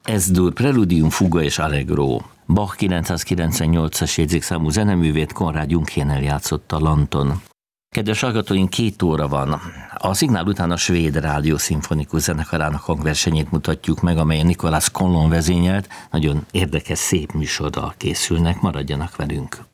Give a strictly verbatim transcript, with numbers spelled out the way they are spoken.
Ez-dur, Preludium, Fuga és Allegro. Bach kilencszázkilencvennyolcas jegyzékszámú zeneművét Konrád Junghénel játszotta Lanton. Kedves hallgatóink, két óra van. A szignál után a Svéd Rádió Szimfonikus Zenekarának hangversenyét mutatjuk meg, amelyen Nicolas Conlon vezényelt. Nagyon érdekes, szép műsorral készülnek, maradjanak velünk.